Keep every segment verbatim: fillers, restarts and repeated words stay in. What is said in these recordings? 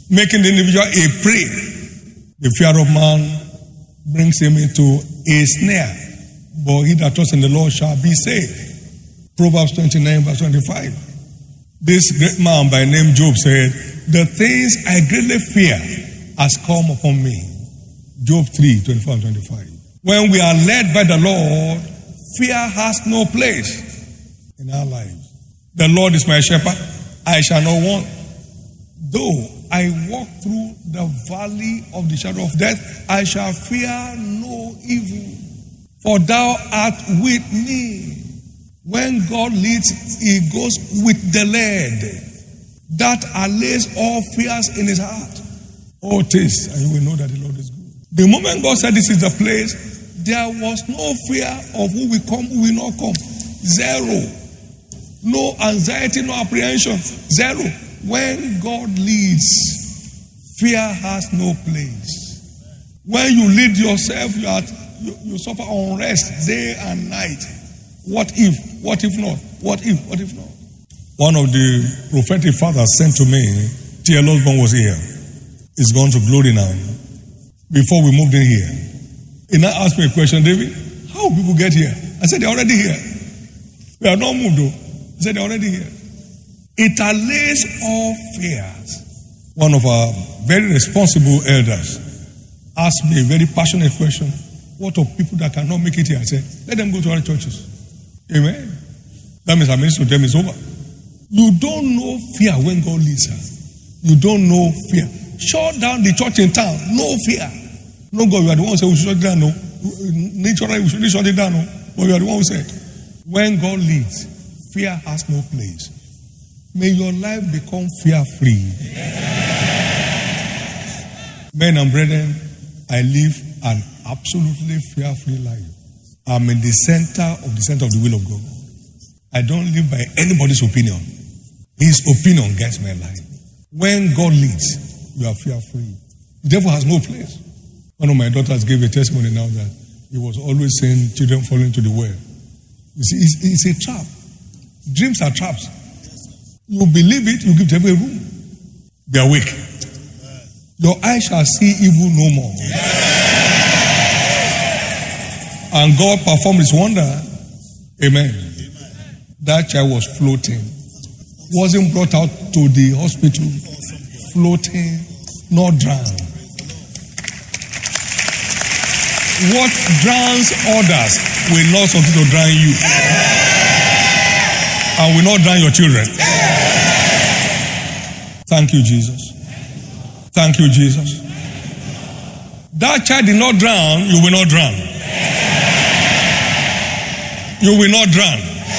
making the individual a prey. The fear of man brings him into a snare, but he that trusts in the Lord shall be saved. Proverbs twenty-nine verse twenty-five. This great man by name Job said, the things I greatly fear has come upon me. Job three, twenty-four and twenty-five. When we are led by the Lord, fear has no place in our lives. The Lord is my shepherd, I shall not want. Though I walk through the valley of the shadow of death, I shall fear no evil, for thou art with me. When God leads, he goes with the led. That allays all fears in his heart. Oh, taste, and you will know that the Lord is good. The moment God said this is the place, there was no fear of who will come, who will not come. Zero. No anxiety, no apprehension. Zero. When God leads, fear has no place. When you lead yourself, you, are, you, you suffer unrest day and night. What if? What if not? What if? What if not? One of the prophetic fathers sent to me, T L Osborne was here. He's gone to glory now. Before we moved in here, he now asked me a question, David, how do people get here? I said, they're already here. We have not moved though. He said, they're already here. It allays all fears. One of our very responsible elders asked me a very passionate question. What of people that cannot make it here? I said, let them go to other churches. Amen. That means our ministry to them is over. You don't know fear when God leads us. You don't know fear. Shut down the church in town. No fear. No, God, you are the one who said we should shut it down. No. Naturally, we should shut it down. No. But you are the one who said, when God leads, fear has no place. May your life become fear-free. Men and brethren, I live an absolutely fear-free life. I'm in the center of the center of the will of God. I don't live by anybody's opinion. His opinion guides my life. When God leads, you are fear-free. The devil has no place. One of my daughters gave a testimony now that he was always saying children falling into the well. You see, it's, it's a trap. Dreams are traps. You believe it, you give the devil a room. Be awake. Your eyes shall see evil no more. And God performed his wonder. Amen. That child was floating. Wasn't brought out to the hospital. Floating, not drowned. What drowns others will not continue to drown you. And will not drown your children. Thank you, Jesus. Thank you, Jesus. That child did not drown, you will not drown. You will not drown.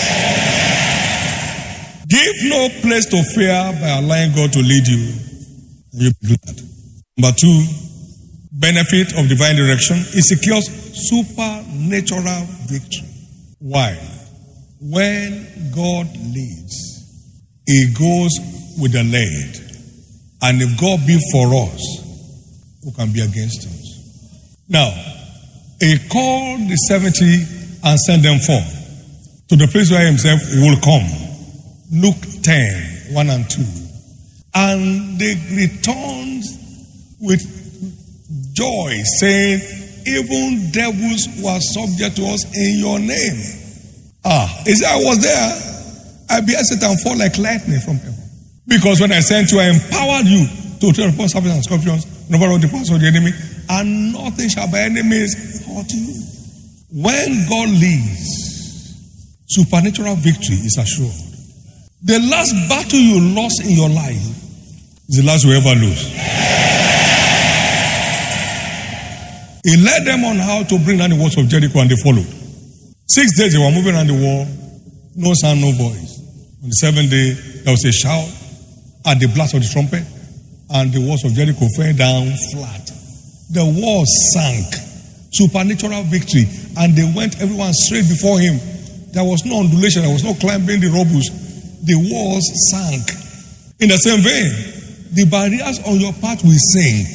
Give no place to fear by allowing God to lead you. And you'll be glad. Number two, benefit of divine direction. It secures supernatural victory. Why? When God leads, he goes with the led. And if God be for us, who can be against us? Now, he called the seventy and sent them forth to the place where himself will come. Luke ten, one and two. And they returned with joy, saying, even devils were subject to us in your name. Ah, he said, I was there. I beheld Satan fall like lightning from heaven. Because when I sent you, I empowered you to tread upon serpents and scorpions, no matter the powers of the enemy, and nothing shall by any means hurt you. When God leads, supernatural victory is assured. The last battle you lost in your life is the last you ever lose. He led them on how to bring down the walls of Jericho, and they followed. Six days they were moving around the wall, no sound, no voice. On the seventh day, there was a shout at the blast of the trumpet, and the walls of Jericho fell down flat. The walls sank. Supernatural victory. And they went, everyone straight before him. There was no undulation, there was no climbing the rubbles. The walls sank. In the same vein, the barriers on your path will sink.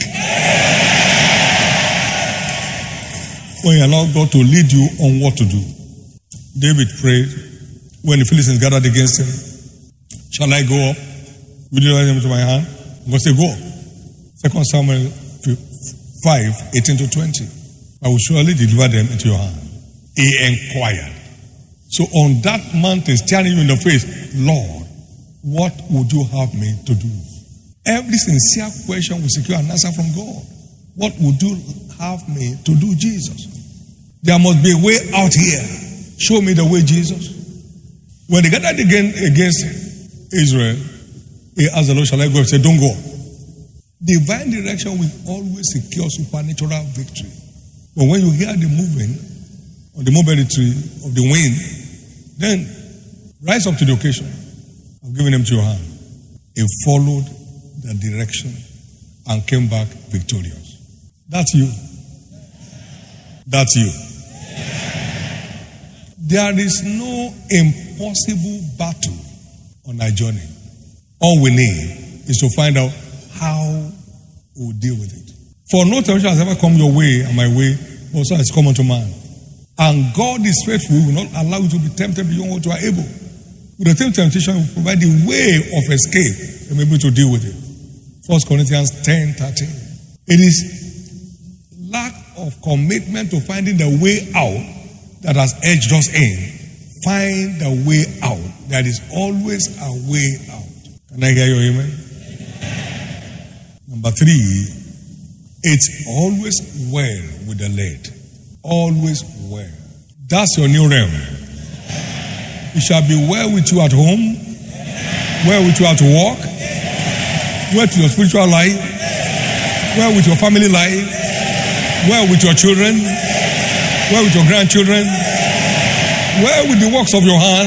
When you allow God to lead you on what to do. David prayed when the Philistines gathered against him, shall I go up? Will you let them into my hand? God said, go up. Second Samuel five, eighteen to twenty. I will surely deliver them into your hand. He inquired. So on that mountain, staring you in the face, Lord, what would you have me to do? Every sincere question will secure an answer from God. What would you have me to do, Jesus? There must be a way out here. Show me the way, Jesus. When they gathered again against Israel, he asked the Lord, shall I go? He said, don't go. Divine direction will always secure supernatural victory. But when you hear the moving of the mobility of the wind, then rise up to the occasion. I've given them to your hand. He followed the direction and came back victorious. That's you. That's you. There is no impossible battle on our journey. All we need is to find out how we'll deal with it. For no temptation has ever come your way and my way, but so has come unto man. And God is faithful. He will not allow you to be tempted beyond what you are able. With the same temptation, He will provide the way of escape and be able to deal with it. First Corinthians ten, thirteen. It is lack of commitment to finding the way out that has edged us in. Find the way out. There is always a way out. Can I hear your amen? Number three, it's always well with the led. Always well. That's your new realm. It shall be well with you at home, well with you at work, well with your spiritual life, well with your family life, well with your children, well with your grandchildren, well with the works of your hand.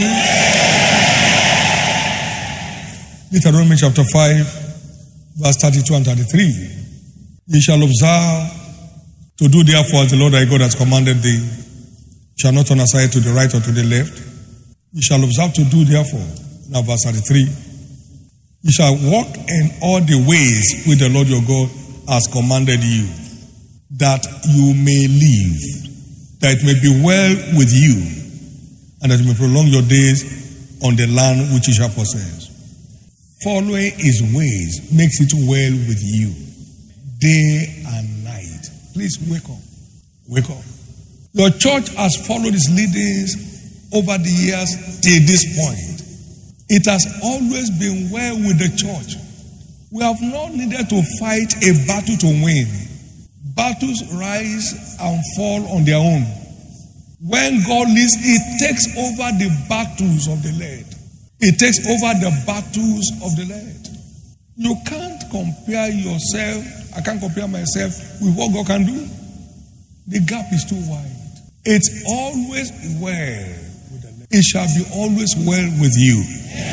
Deuteronomy chapter five, verse thirty-two and thirty-three. Ye shall observe to do therefore as the Lord thy God has commanded thee. You shall not turn aside to the right or to the left. You shall observe to do therefore. Now verse thirty-three. You shall walk in all the ways which the Lord your God has commanded you, that you may live, that it may be well with you, and that you may prolong your days on the land which you shall possess. Following His ways makes it well with you, day and night. Please wake up. Wake up. Your church has followed its leadings over the years till this point. It has always been well with the church. We have not needed to fight a battle to win. Battles rise and fall on their own. When God leads, He takes over the battles of the led. He takes over the battles of the led. You can't compare yourself, I can't compare myself with what God can do. The gap is too wide. It's always well with the led. It shall be always well with you.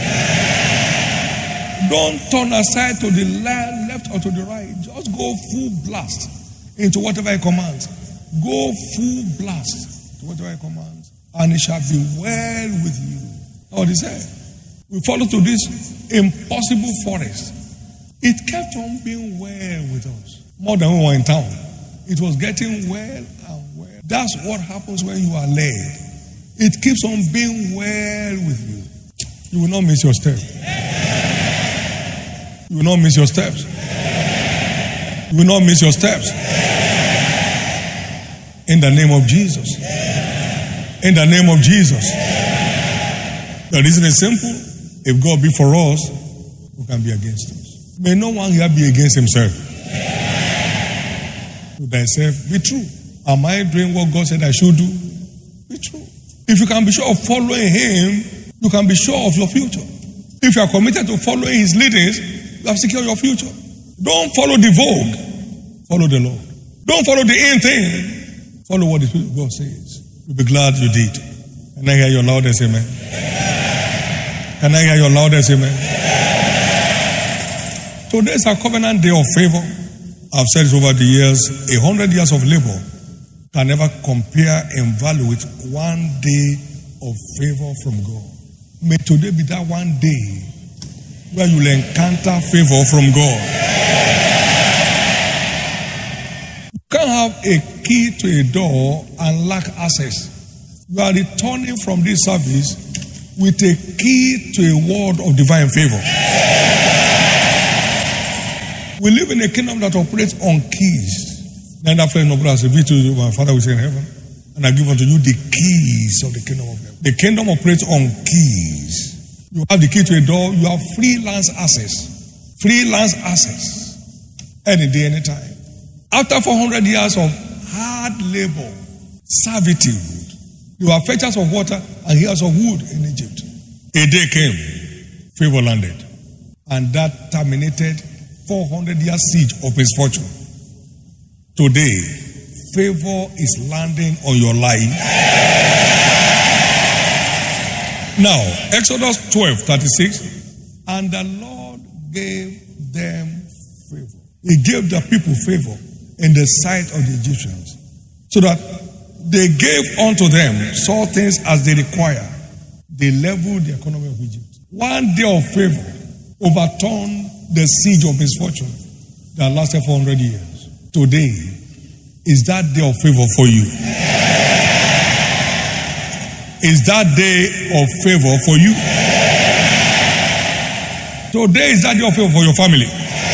Don't turn aside to the left or to the right. Just go full blast into whatever He commands. Go full blast to whatever He commands. And it shall be well with you. That's what He said. We follow to this impossible forest. It kept on being well with us. More than we were in town. It was getting well and well. That's what happens when you are led. It keeps on being well with you. You will not miss your step. You will not miss your steps. You will not miss your steps. In the name of Jesus. In the name of Jesus. The reason is simple. If God be for us, who can be against us? May no one here be against himself. To thyself, be true. Am I doing what God said I should do? Be true. If you can be sure of following Him, you can be sure of your future. If you are committed to following His leadings, you have secured your future. Don't follow the vogue. Follow the Lord. Don't follow the in thing. Follow what the Spirit of God says. You'll be glad you did. Can I hear your loudest amen? Can I hear your loudest amen? Today is a covenant day of favor. I've said it over the years. A hundred years of labor can never compare in value with one day of favor from God. May today be that one day where you will encounter favor from God. You can't have a key to a door and lack access. You are returning from this service with a key to a word of divine favor. We live in a kingdom that operates on keys. Then after no brother, be to you, my Father which is in heaven, and I give unto you the keys of the kingdom of heaven. The kingdom operates on keys. You have the key to a door, you have freelance access. Freelance access. Any day, any time. After four hundred years of hard labor, servitude, you have fetchers of water and hewers of wood in Egypt. A day came, favor landed. And that terminated four hundred year siege of misfortune. Today, favor is landing on your life. Now, Exodus twelve thirty-six, and the Lord gave them favor. He gave the people favor in the sight of the Egyptians, so that they gave unto them saw things as they require. They leveled the economy of Egypt. One day of favor overturned the siege of misfortune that lasted four hundred years. Today is that day of favor for you. Is that day of favor for you? Today is that day of favor for your family.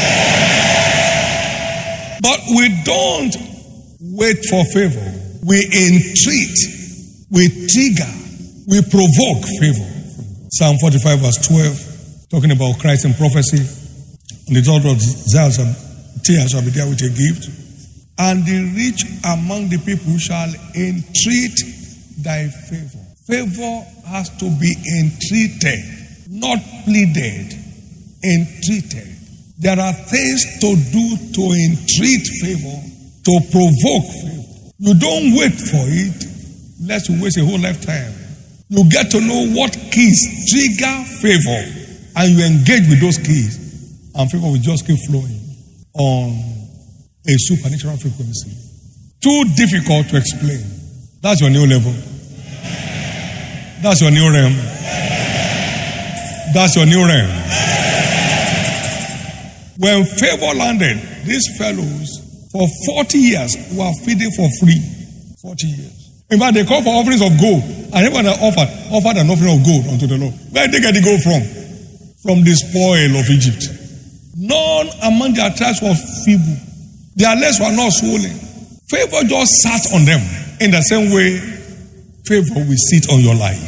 But we don't wait for favor. We entreat, we trigger, we provoke favor. Psalm forty-five verse twelve, talking about Christ in prophecy. And the daughter of Zion shall be there with a gift. And the rich among the people shall entreat thy favor. Favor has to be entreated, not pleaded. Entreated. There are things to do to entreat favor, to provoke favor. You don't wait for it, lest you waste a whole lifetime. You get to know what keys trigger favor, and you engage with those keys, and favor will just keep flowing on a supernatural frequency. Too difficult to explain. That's your new level. That's your new realm. That's your new realm. When favor landed, these fellows for forty years were feeding for free. forty years. In fact, they called for offerings of gold. And everyone offered, offered an offering of gold unto the Lord. Where did they get the gold from? From the spoil of Egypt. None among their tribes was feeble. Their legs were not swollen. Favor just sat on them. In the same way, favor will sit on your life.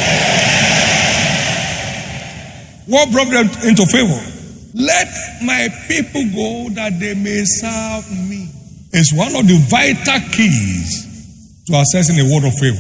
What brought them into favor? Let my people go that they may serve me. It's one of the vital keys to accessing a word of favor.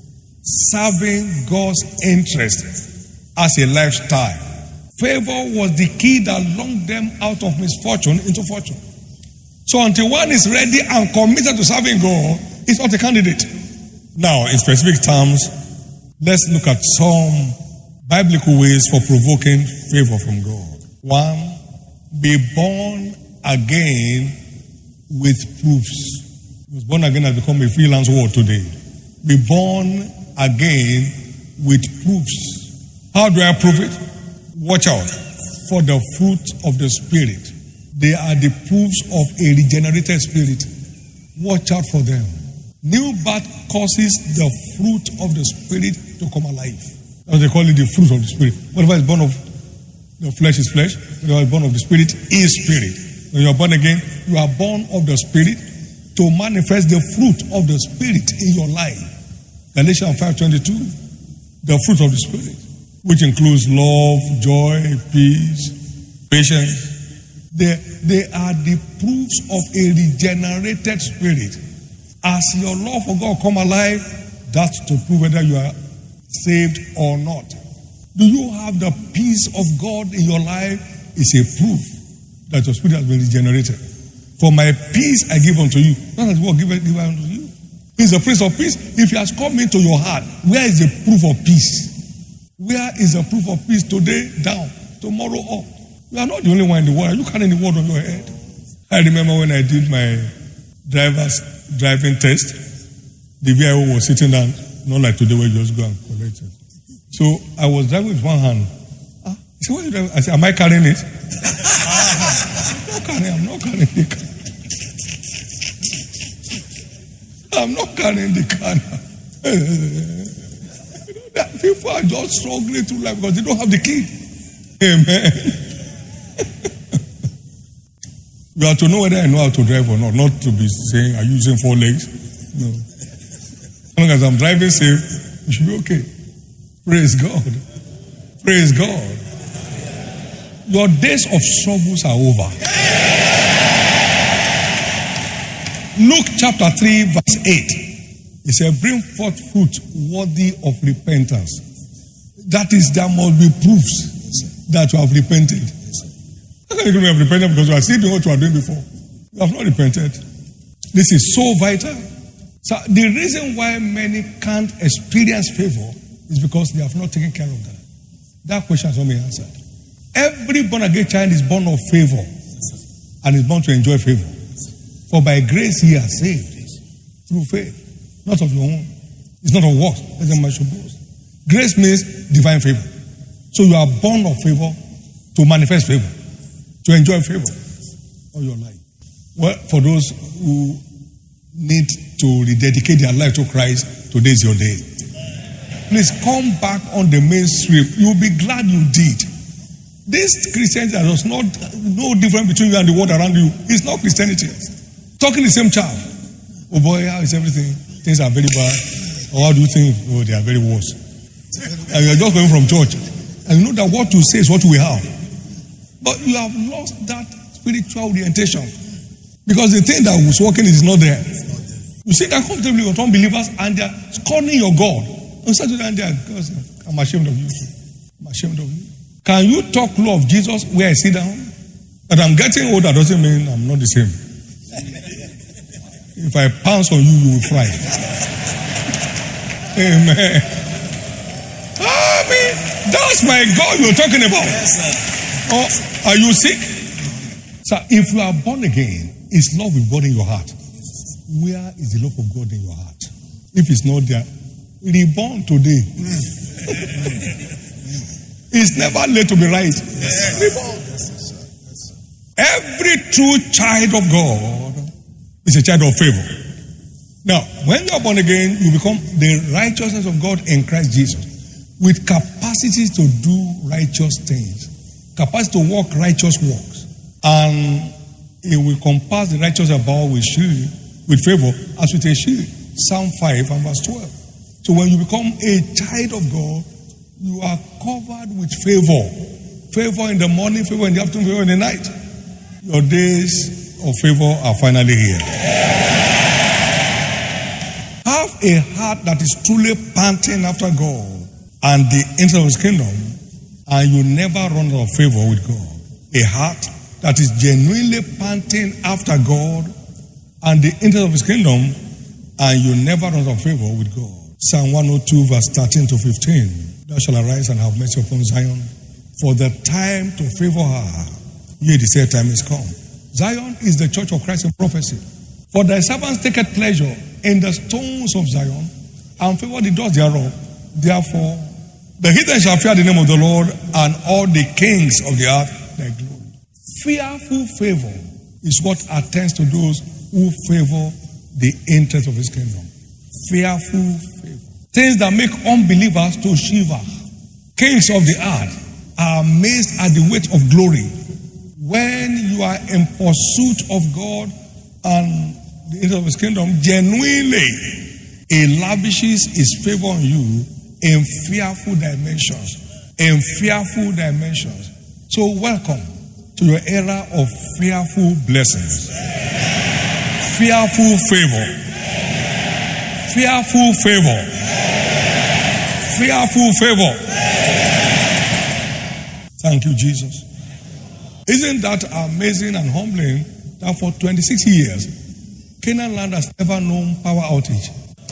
Serving God's interest as a lifestyle. Favor was the key that launched them out of misfortune into fortune. So until one is ready and committed to serving God, it's not a candidate. Now, in specific terms, let's look at some biblical ways for provoking favor from God. One, be born again with proofs. Because born again has become a freelance word today. Be born again with proofs. How do I prove it? Watch out for the fruit of the Spirit. They are the proofs of a regenerated spirit. Watch out for them. New birth causes the fruit of the Spirit to come alive. That's what they call it, the fruit of the Spirit. Whatever is born of the flesh is flesh. Whatever is born of the Spirit is spirit. When you are born again, you are born of the Spirit to manifest the fruit of the Spirit in your life. Galatians five twenty-two, the fruit of the Spirit, which includes love, joy, peace, patience. They, they are the proofs of a regenerated spirit. As your love for God come alive, that's to prove whether you are saved or not. Do you have the peace of God in your life? It's a proof that your spirit has been regenerated. For my peace I give unto you. Not as God give it unto you. He's the Prince of Peace. If he has come into your heart, where is the proof of peace? Where is the proof of peace today? Down. Tomorrow up. You are not the only one in the world. Are you carrying the word on your head? I remember when I did my driver's driving test, the V I O was sitting down, not like today where you just go and collect it. So I was driving with one hand. Ah, he said, what are you driving? I said, am I carrying it? I'm not carrying, I'm not carrying the car. I'm not carrying the car now. People are just struggling through life because they don't have the key. Amen. You have to know whether I know how to drive or not. Not to be saying, are you using four legs? No. As long as I'm driving safe, you should be okay. Praise God. Praise God. Your days of troubles are over. Luke chapter three, verse eight. He said, bring forth fruit worthy of repentance. That is, there must be proofs that you have repented. How can you have repented because you are still doing what you are doing before? You have not repented. This is so vital. So the reason why many can't experience favor is because they have not taken care of that. That question has not been answered. Every born again child is born of favor and is born to enjoy favor. For by grace he has saved through faith, not of your own. It's not of works, let them man should boast. Grace means divine favor. So you are born of favor to manifest favor, to enjoy favor all your life. Well, for those who need to rededicate their life to Christ, today is your day. Please come back on the mainstream. You'll be glad you did. This Christianity, there's not no difference between you and the world around you. It's not Christianity. Talking the same child. Oh boy, how is everything? Things are very bad. Or how do you think? Oh, they are very worse. And you are just going from church. And you know that what you say is what we have. But you have lost that spiritual orientation. Because the thing that was working is not there. You sit there comfortably with unbelievers and they are scorning your God. You start to stand there, I'm ashamed of you. I'm ashamed of you. Can you talk law of Jesus where I sit down? That I'm getting older doesn't mean I'm not the same. If I pounce on you, you will fry. Amen. I mean, that's my God you're talking about. Yes, or are you sick? So if you are born again, is love with God in your heart? Where is the love of God in your heart? If it's not there, reborn today. It's never late to be right. Reborn. Every true child of God is a child of favor. Now, when you are born again, you become the righteousness of God in Christ Jesus, with capacity to do righteous things, capacity to walk righteous walks, and it will compass the righteous about with shield, with favor, as with a shield. Psalm five and verse twelve. So when you become a child of God, you are covered with favor. Favor in the morning, favor in the afternoon, favor in the night. Your days of favor are finally here. Have a heart that is truly panting after God and the interest of His kingdom, and you never run out of favor with God. A heart that is genuinely panting after God and the interest of His kingdom, and you never run out of favor with God. Psalm one oh two, verse thirteen to fifteen. Thou shalt arise and have mercy upon Zion, for the time to favor her, yea, the said time is come. Zion is the church of Christ in prophecy. For thy servants taketh pleasure in the stones of Zion, and favor the doors thereof. Therefore, the heathen shall fear the name of the Lord, and all the kings of the earth thy glory. Fearful favor is what attends to those who favor the interest of His kingdom. Fearful favor. Things that make unbelievers to shiver. Kings of the earth are amazed at the weight of glory. When you are in pursuit of God and the interest of His kingdom, genuinely, He lavishes His favor on you in fearful dimensions. In fearful dimensions. So welcome to your era of fearful blessings. Fearful favor. Fearful favor. Fearful favor. Thank you, Jesus. Isn't that amazing and humbling that for twenty-six years, Canaan land has never known power outage?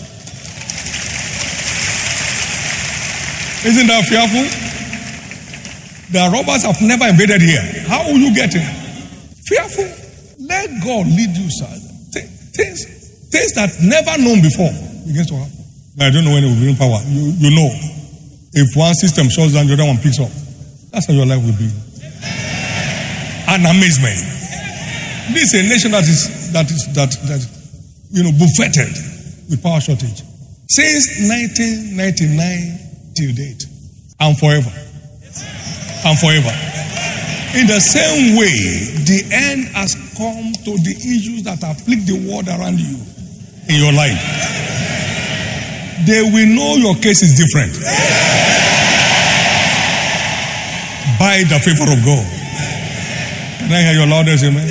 Isn't that fearful? The robbers have never invaded here. How will you get in? Fearful. Let God lead you, sir. Things, things that never known before begins to happen. I don't know when it will bring power. You, you know, if one system shuts down, the other one picks up. That's how your life will be. An amazement. This is a nation that is that is that that you know buffeted with power shortage since nineteen ninety-nine till date, and forever, and forever. In the same way, the end has come to the issues that afflict the world around you in your life, they will know your case is different. By the favor of God. Can I hear your loudest amen?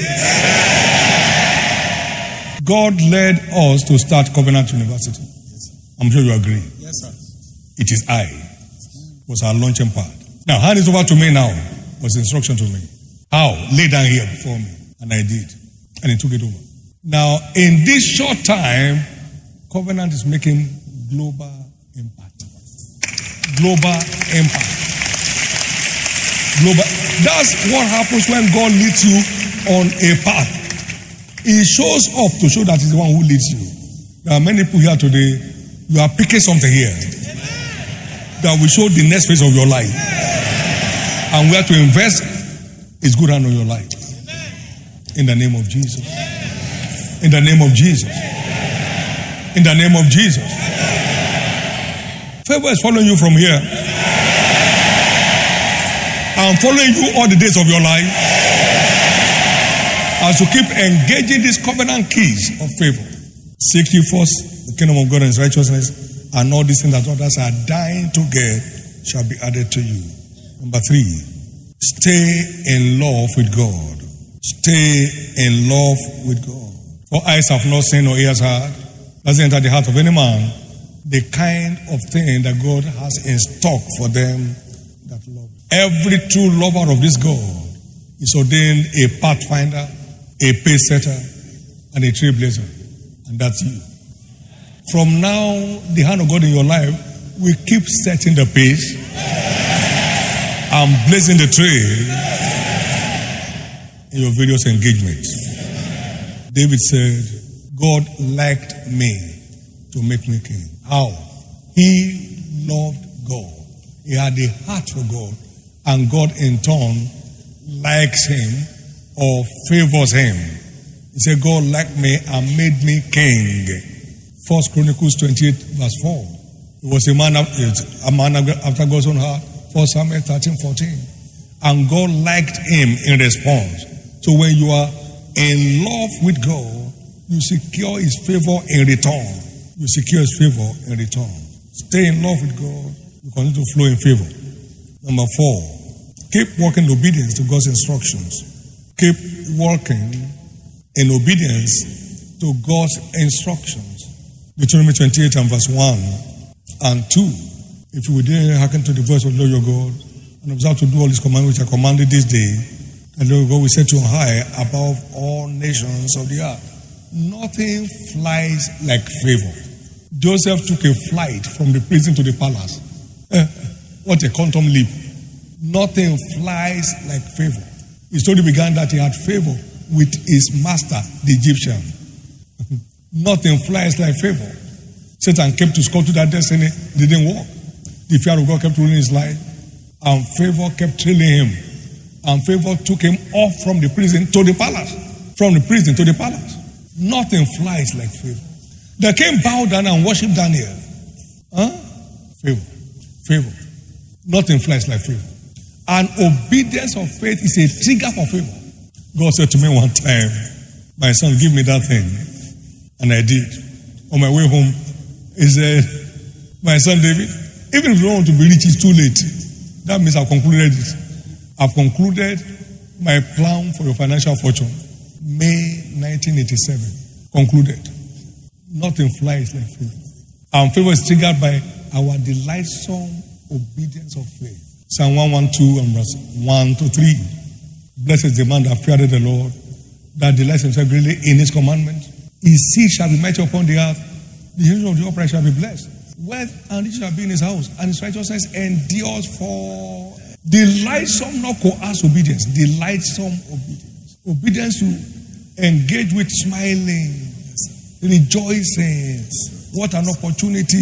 God led us to start Covenant University. I'm sure you agree. Yes, sir. It is I. Was our launching pad. Now, hand it over to me now. Was instruction to me. How? Lay down here before me. And I did. And he took it over. Now, in this short time, Covenant is making global impact. Global impact. Global. That's what happens when God leads you on a path. He shows up to show that he's the one who leads you. There are many people here today. You are picking something here that will show the next phase of your life. And where to invest is good hand on your life. In the name of Jesus. In the name of Jesus. In the name of Jesus. Favor is following you from here. I'm following you all the days of your life. As you keep engaging these covenant keys of favor. Seek ye first the kingdom of God and his righteousness, and all these things that others are dying to get shall be added to you. Number three, stay in love with God. Stay in love with God. For eyes have not seen or ears heard, doesn't enter the heart of any man, the kind of thing that God has in stock for them that love him. Every true lover of this God is ordained a pathfinder, a pace setter, and a trailblazer. And that's you. From now, the hand of God in your life will keep setting the pace and blazing the trail in your various engagements. David said, God liked me to make me king. How? He loved God. He had a heart for God. And God in turn likes him or favors him. He said, God liked me and made me king. First Chronicles twenty-eight verse four. He was a man, a man after God's own heart. First Samuel thirteen fourteen. And God liked him in response. So when you are in love with God, you secure his favor in return. You secure his favor in return. Stay in love with God. You continue to flow in favor. Number four, keep walking in obedience to God's instructions. Keep walking in obedience to God's instructions. Deuteronomy twenty-eight and verse one and two. If you will dare hearken to the voice of the Lord your God and observe to do all his commandments which I commanded this day, and Lord God will set you on high above all nations of the earth. Nothing flies like favor. Joseph took a flight from the prison to the palace. What a quantum leap. Nothing flies like favor. His story began that he had favor with his master, the Egyptian. Nothing flies like favor. Satan kept to score to that destiny, didn't work. The fear of God kept ruling his life, and favor kept trailing him. And favor took him off from the prison to the palace. From the prison to the palace. Nothing flies like favor. The king bowed down and worshipped Daniel. Huh? Favor. Favor. Nothing flies like favor. And obedience of faith is a trigger for favor. God said to me one time, my son, give me that thing. And I did. On my way home, he said, my son David, even if you don't want to be rich, it's too late. That means I've concluded it. I've concluded my plan for your financial fortune. May nineteen eighty-seven. Concluded. Nothing flies like favor. And favor is triggered by our delightsome obedience of faith. Psalm one twelve and verse one to three. Blessed is the man that feareth the Lord, that delights himself greatly in his commandment. His seed shall be mighty upon the earth. The children of the upright shall be blessed. Wealth and riches shall be in his house, and his righteousness endures for delightsome, not coerced obedience. Delightsome obedience. Obedience to engage with smiling, rejoicing. What an opportunity.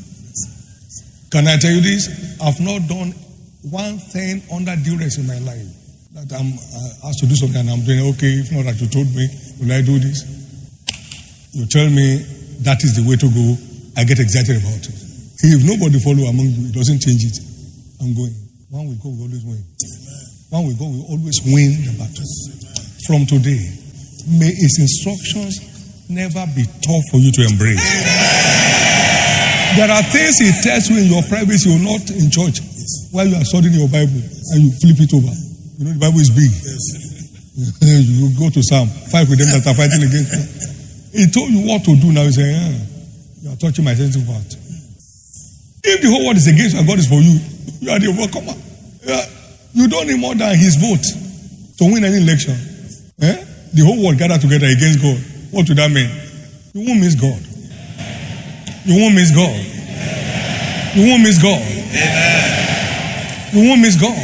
Can I tell you this? I've not done one thing under duress in my life. That I'm uh, asked to do something and I'm doing okay. If not that you told me, will I do this? You tell me that is the way to go. I get excited about it. If nobody follow among you, it doesn't change it. I'm going. One will go, we always win. One will go, we always win the battle. From today, May his instructions never be tough for you to embrace. There are things he tells you in your privacy you will not in church while you are studying your Bible and you flip it over. You know the Bible is big. You go to Psalm, fight with them that are fighting against you. He told you what to do now. You say, eh, you are touching my sensitive part. If the whole world is against you and God is for you, you are the overcomer. Yeah. You don't need more than his vote to win any election. Eh? The whole world gathered together against God. What would that mean? You won't miss God. You won't miss God. You won't miss God. You won't miss God.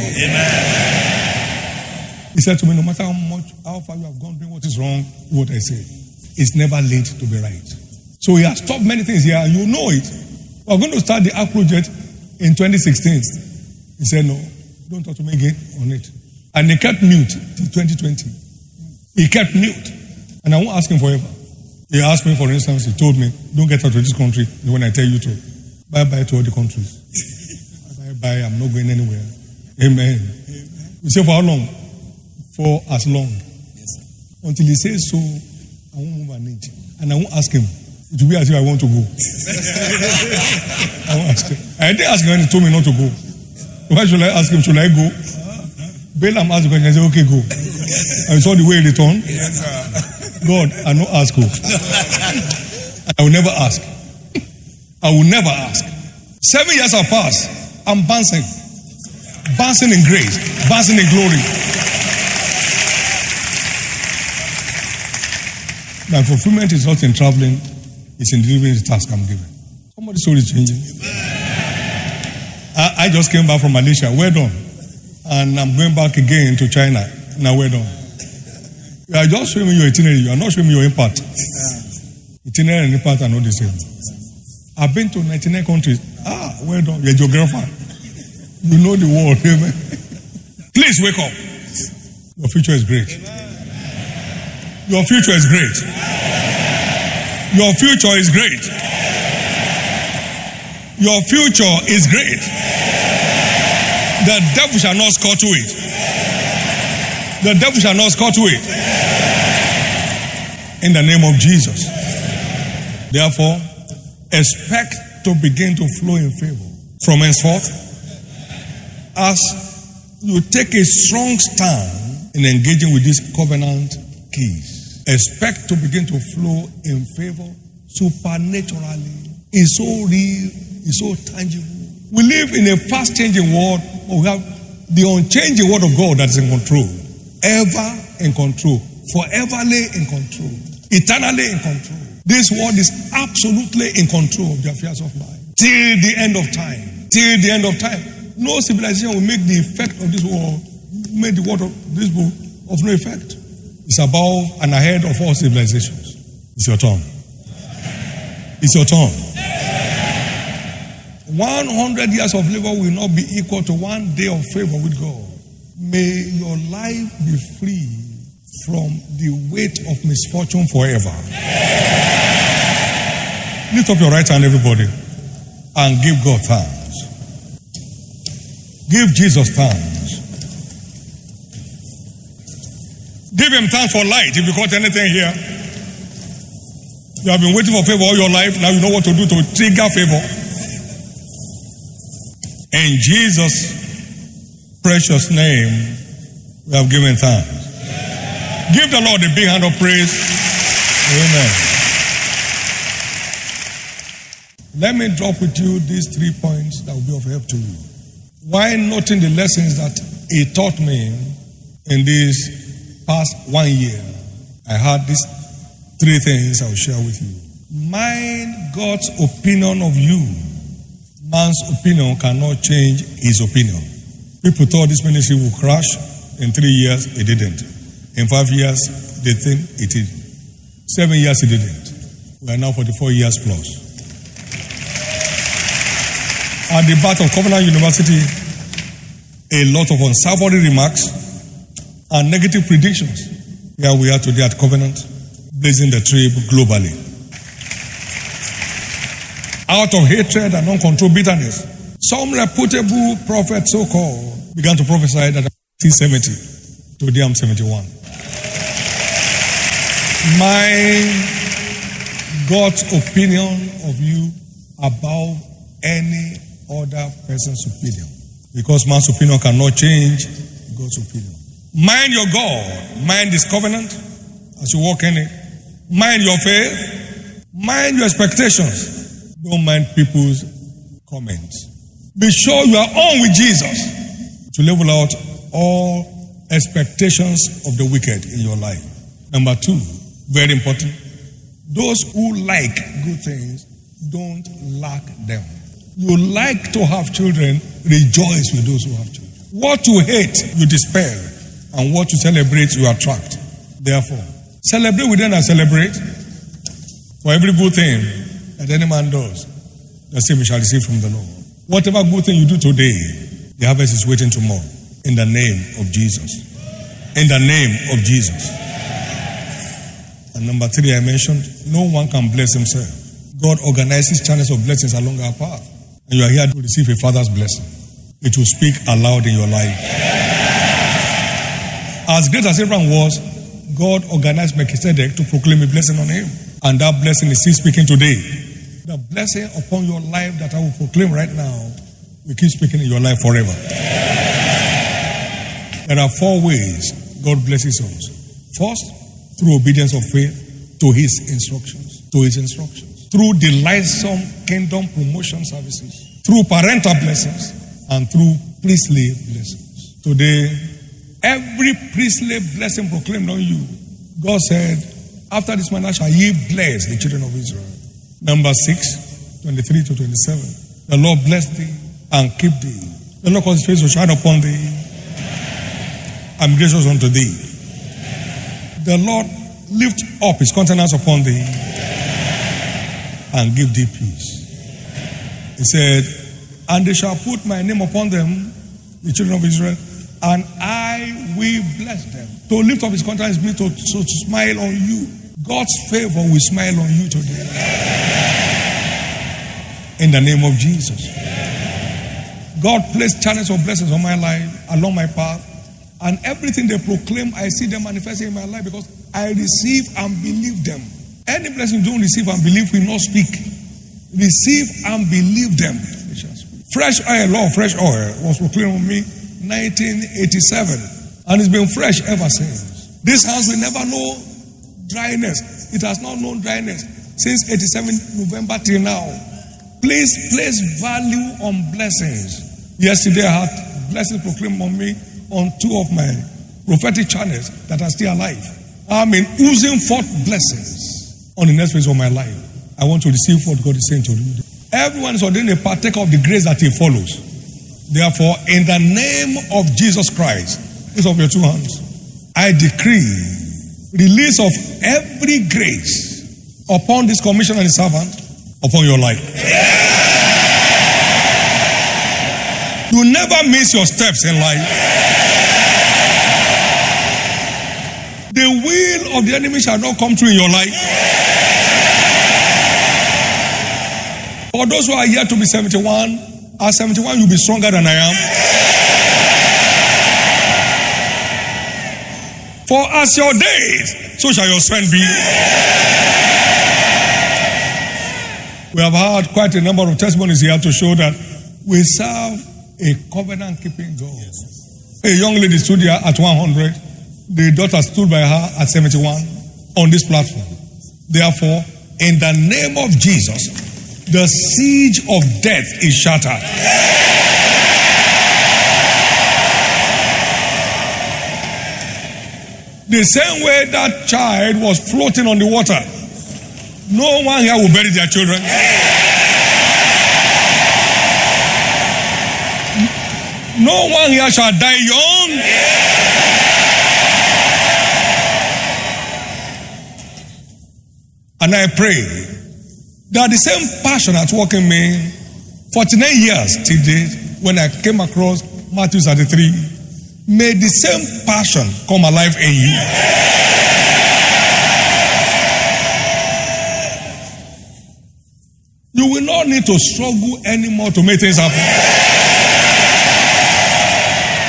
He said to me, no matter how much, how far you have gone doing what is wrong, what I say, it's never late to be right. So he has stopped many things here, and you know it. We're going to start the Ark project in twenty sixteen. He said, no, don't talk to me again on it. And he kept mute till twenty twenty. He kept mute. And I won't ask him forever. He asked me, for instance, he told me, don't get out of this country when I tell you to. Bye-bye to all the countries. Bye-bye, I'm not going anywhere. Amen. Amen. We say, for how long? For as long. Yes, until he says so, I won't move an inch. And I won't ask him. It will be as if I want to go. I won't ask him. I didn't ask him when he told me not to go. Why should I ask him? Should I go? Balaam asked the question. I said, okay, go. I saw the way he returned. God, I no ask you. I will never ask. I will never ask. Seven years have passed. I'm bouncing. Bouncing in grace. Bouncing in glory. My fulfillment is not in traveling. It's in delivering the task I'm given. Somebody's story is changing. I, I just came back from Malaysia. Well done. And I'm going back again to China. Now well done. You are just showing me your itinerary. You are not showing me your impact. Yeah. Itinerary and impact are not the same. I've been to ninety-nine countries. Ah, well done. You're a geographer. You know the world. Amen. Please wake up. Your future is great. Your future is great. Your future is great. Your future is great. The devil shall not score to it. The devil shall not score to it. In the name of Jesus. Therefore, expect to begin to flow in favor from henceforth as you take a strong stand in engaging with these covenant keys. Expect to begin to flow in favor supernaturally. It's so real, it's so tangible. We live in a fast changing world, but we have the unchanging word of God that is in control. Ever in control. Foreverly in control. Eternally in control. This world is absolutely in control of the affairs of life. Till the end of time. Till the end of time. No civilization will make the effect of this world, make the word of this book of no effect. It's above and ahead of all civilizations. It's your turn. It's your turn. one hundred years of labor will not be equal to one day of favor with God. May your life be free from the weight of misfortune forever. Lift up your right hand, everybody, and give God thanks. Give Jesus thanks. Give him thanks for light if you caught anything here. You have been waiting for favor all your life. Now you know what to do to trigger favor. In Jesus' precious name, we have given thanks. Give the Lord a big hand of praise. Amen. Let me drop with you these three points that will be of help to you. While noting the lessons that he taught me in this past one year, I had these three things I will share with you. Mind God's opinion of you. Man's opinion cannot change his opinion. People thought this ministry would crash. In three years, it didn't. In five years, they think it did. Seven years, it didn't. We are now forty-four years plus. At the Bath of Covenant University, a lot of unsavory remarks and negative predictions. Here we are today at Covenant, blazing the trail globally. Out of hatred and uncontrolled bitterness, some reputable prophets, so-called, began to prophesy that I'm seventy. Today I'm seventy-one. Mind God's opinion of you above any other person's opinion. Because man's opinion cannot change God's opinion. Mind your God. Mind His covenant as you walk in it. Mind your faith. Mind your expectations. Don't mind people's comments. Be sure you are on with Jesus to level out all expectations of the wicked in your life. Number two, very important. Those who like good things don't lack them. You like to have children, rejoice with those who have children. What you hate, you despair. And what you celebrate, you attract. Therefore, celebrate with them and celebrate. For every good thing that any man does, the same he shall receive from the Lord. Whatever good thing you do today, the harvest is waiting tomorrow. In the name of Jesus. In the name of Jesus. And number three, I mentioned, no one can bless himself. God organizes channels of blessings along our path. And you are here to receive a Father's blessing. It will speak aloud in your life. As great as Abraham was, God organized Melchizedek to proclaim a blessing on him. And that blessing is still speaking today. The blessing upon your life that I will proclaim right now will keep speaking in your life forever. There are four ways God blesses us. First, through obedience of faith to His instructions. To His instructions. Through delightsome kingdom promotion services. Through parental blessings. And through priestly blessings. Today, every priestly blessing proclaimed on you, God said, after this manner shall ye bless the children of Israel. Number six, twenty-three to twenty-seven. The Lord bless thee and keep thee. The Lord cause His face to shine upon thee and be gracious unto thee. The Lord lift up His countenance upon thee and give thee peace. He said, and they shall put my name upon them, the children of Israel, and I will bless them. To lift up His countenance means to, so to smile on you. God's favor will smile on you today. In the name of Jesus. God placed channels of blessings on my life, along my path, and everything they proclaim, I see them manifesting in my life because I receive and believe them. Any blessing you don't receive and believe will not speak. Receive and believe them. Fresh oil, law of fresh oil, was proclaimed on me nineteen eighty-seven, and it's been fresh ever since. This house will never know dryness. It has not known dryness since eighty-seven November till now. Please place value on blessings. Yesterday I had blessings proclaimed on me on two of my prophetic channels that are still alive. I'm in oozing forth blessings on the next phase of my life. I want to receive what God is saying to you. Everyone is ordained a partaker of the grace that he follows. Therefore, in the name of Jesus Christ, raise up your two hands. I decree release of every grace upon this commission and the servant upon your life. You never miss your steps in life. The will of the enemy shall not come true in your life. For those who are here to be seventy-one, at seventy-one you'll be stronger than I am. For as your days, so shall your strength be. We have had quite a number of testimonies here to show that we serve a covenant-keeping God. Yes. A young lady stood here at one hundred. The daughter stood by her at seventy-one on this platform. Therefore, in the name of Jesus, the siege of death is shattered. The same way that child was floating on the water, no one here will bury their children. No one here shall die young. And I pray that the same passion at work in me forty-nine years till date, when I came across Matthew thirty-three, may the same passion come alive in you. You will not need to struggle anymore to make things happen.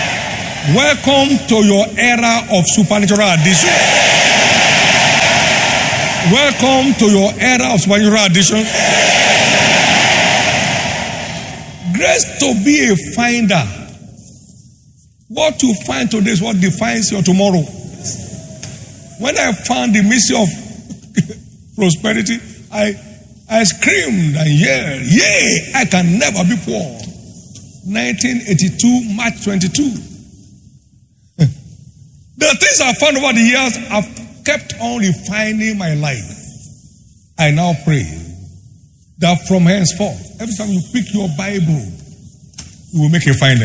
Welcome to your era of supernatural addition. Welcome to your era of supernatural addition. Grace to be a finder. What you find today is what defines your tomorrow. When I found the mystery of prosperity, I I screamed and yelled, yay, I can never be poor. nineteen eighty-two, March twenty-second. The things I found over the years have kept on refining my life. I now pray that from henceforth, every time you pick your Bible, you will make a finding.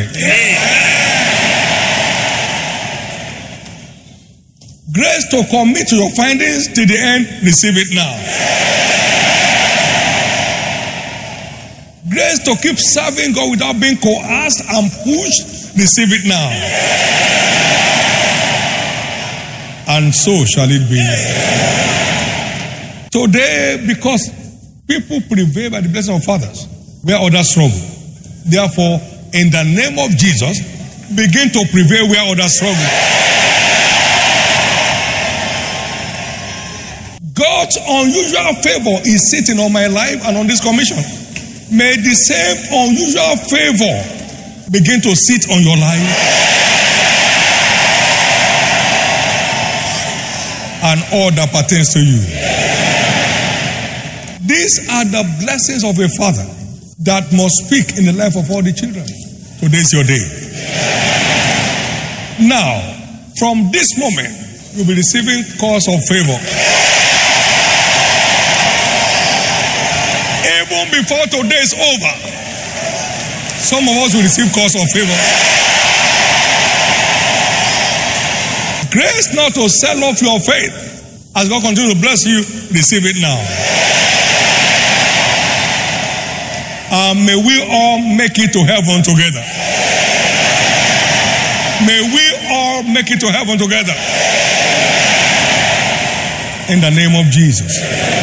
Grace to commit to your findings till the end, receive it now. Grace to keep serving God without being coerced and pushed, receive it now. And so shall it be. Today, because people prevail by the blessing of fathers, where others struggle. Therefore, in the name of Jesus, begin to prevail where others struggle. God's unusual favor is sitting on my life and on this commission. May the same unusual favor begin to sit on your life and all that pertains to you. These are the blessings of a father that must speak in the life of all the children. Today is your day. Now, from this moment, you'll be receiving calls of favor. Even before today is over, some of us will receive calls of favor. Grace not to sell off your faith. As God continues to bless you, receive it now. Uh, may we all make it to heaven together. May we all make it to heaven together. In the name of Jesus.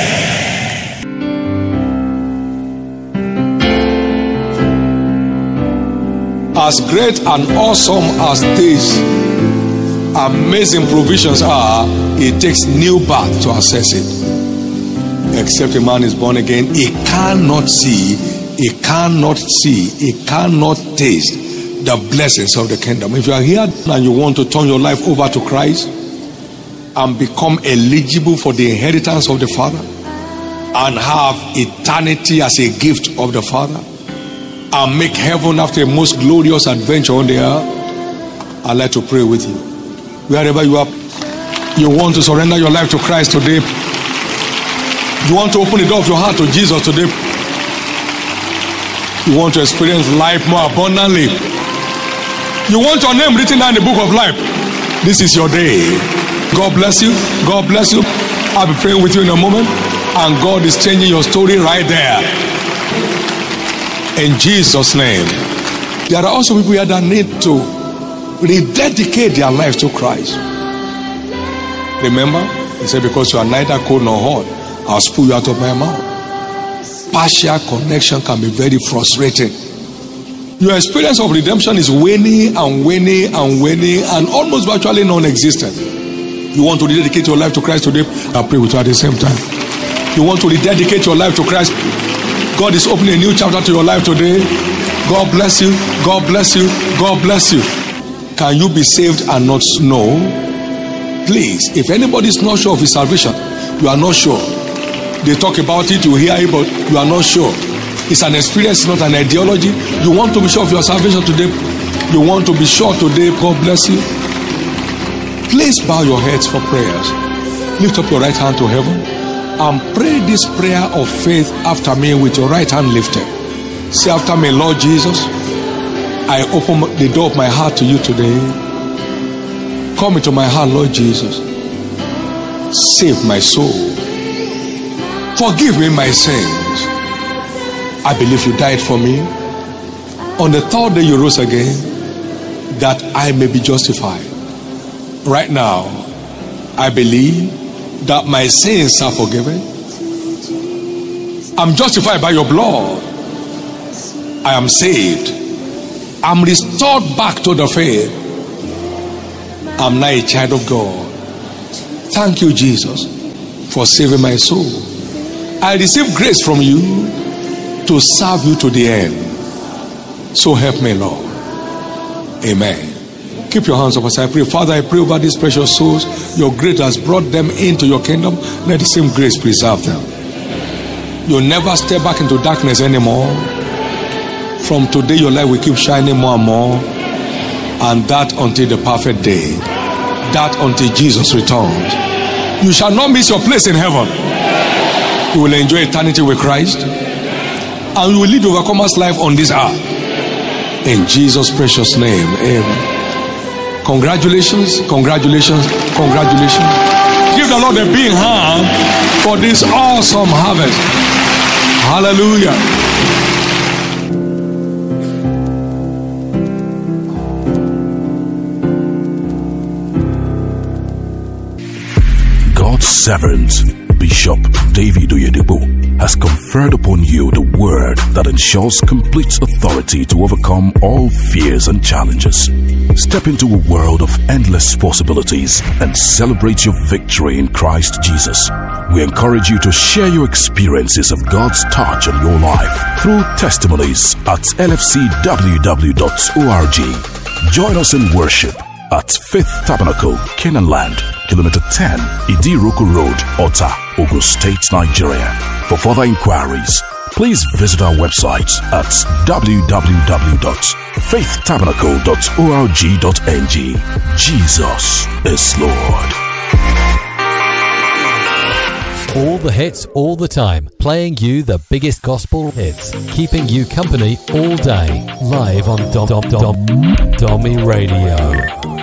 As great and awesome as these amazing provisions are, it takes new birth to access it. Except a man is born again, he cannot see, he cannot see, he cannot taste the blessings of the kingdom. If you are here and you want to turn your life over to Christ and become eligible for the inheritance of the Father and have eternity as a gift of the Father and make heaven after a most glorious adventure on the earth, I'd like to pray with you. Wherever you are, you want to surrender your life to Christ today. You want to open the door of your heart to Jesus today. You want to experience life more abundantly. You want your name written down in the book of life. This is your day. God bless you. God bless you. I'll be praying with you in a moment. And God is changing your story right there. In Jesus' name. There are also people here that need to rededicate their lives to Christ. Remember, he said, because you are neither cold nor hot, I'll spew you out of my mouth. Partial connection can be very frustrating. Your experience of redemption is waning and waning and waning and almost virtually non-existent. You want to rededicate your life to Christ today? I'll pray with you at the same time. You want to rededicate your life to Christ? God is opening a new chapter to your life today. God bless you. God bless you. God bless you. Can you be saved and not know? Please, if anybody is not sure of his salvation, you are not sure. They talk about it, you hear it, but you are not sure. It's an experience, not an ideology. You want to be sure of your salvation today. You want to be sure today. God bless you. Please bow your heads for prayers. Lift up your right hand to heaven and pray this prayer of faith after me with your right hand lifted. Say after me, Lord Jesus, I open the door of my heart to you today. Come into my heart, Lord Jesus. Save my soul. Forgive me my sins. I believe you died for me. On the third day you rose again, that I may be justified. Right now, I believe that my sins are forgiven. I'm justified by your blood. I am saved. I'm restored back to the faith. I'm now a child of God. Thank you, Jesus. for saving my soul. I receive grace from you to serve you to the end. So help me, Lord. Amen. Keep your hands up as I pray. Father, I pray over these precious souls. Your grace has brought them into your kingdom. Let the same grace preserve them. You'll never step back into darkness anymore. From today, your light will keep shining more and more. And that until the perfect day. That until Jesus returns. You shall not miss your place in heaven. You will enjoy eternity with Christ. And you will live overcomer's life on this earth. In Jesus' precious name. Amen. Congratulations, congratulations, congratulations. Give the Lord a big hand for this awesome harvest. Hallelujah. God's servant, Bishop David Oyedepo, has conferred upon you the word that ensures complete authority to overcome all fears and challenges. Step into a world of endless possibilities and celebrate your victory in Christ Jesus. We encourage you to share your experiences of God's touch on your life through testimonies at L F C W W dot org. Join us in worship at Faith Tabernacle, Canaan Land, Kilometer ten, Idiroko Road, Ota, Ogun State, Nigeria. For further inquiries, please visit our website at w w w dot faith tabernacle dot org dot n g. Jesus is Lord. All the hits, all the time. Playing you the biggest gospel hits. Keeping you company all day. Live on Dom Dom Dom Dommy Radio.